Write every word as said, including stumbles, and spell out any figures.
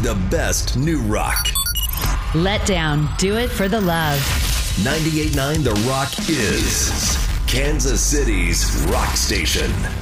the best new rock. Let Down. Do it for the love. ninety-eight point nine The Rock is Kansas City's rock station.